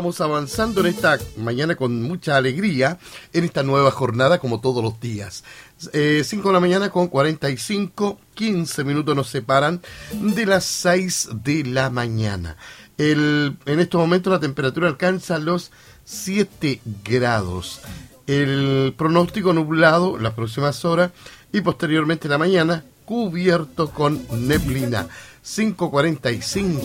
vamos avanzando en esta mañana con mucha alegría, en esta nueva jornada como todos los días. 5 de la mañana con 45, 15 minutos nos separan de las 6 de la mañana. En estos momentos la temperatura alcanza los 7 grados. El pronóstico nublado las próximas horas y posteriormente la mañana cubierto con neblina. 5:45.